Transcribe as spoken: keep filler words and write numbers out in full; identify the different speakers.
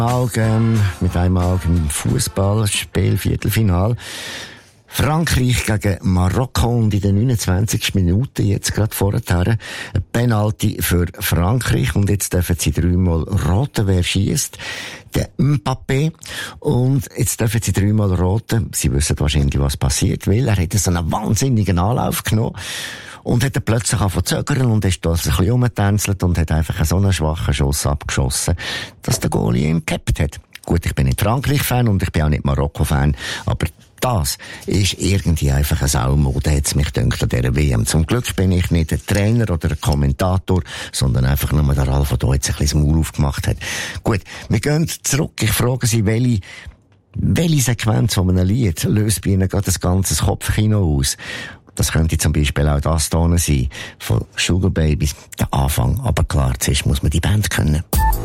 Speaker 1: Augen, mit einem Auge im Fußballspiel, Viertelfinal. Frankreich gegen Marokko und in den neunundzwanzigsten Minuten jetzt gerade vorher ein Penalty für Frankreich und jetzt dürfen sie dreimal roten, wer schießt, der Mbappé, und jetzt dürfen sie dreimal roten. Sie wissen wahrscheinlich, was passiert, weil er hat so einen wahnsinnigen Anlauf genommen und hat dann plötzlich angefangen zu zögern und ist da ein bisschen rumgetänzelt und hat einfach so einen schwachen Schuss abgeschossen, dass der Goalie ihn gehabt hat. Gut, ich bin nicht Frankreich-Fan und ich bin auch nicht Marokko-Fan, aber das ist irgendwie einfach eine Saumode, hat's mich gedacht, an dieser W M. Zum Glück bin ich nicht ein Trainer oder ein Kommentator, sondern einfach nur der Ralf, der da jetzt ein bisschen das Maul aufgemacht hat. Gut, wir gehen zurück. Ich frage Sie, welche, welche Sequenz von einem Lied löst bei Ihnen gerade das ganze Kopfkino aus? Das könnte zum Beispiel auch das hier sein, von Sugar Babies, der Anfang. Aber klar, zuerst muss man die Band kennen.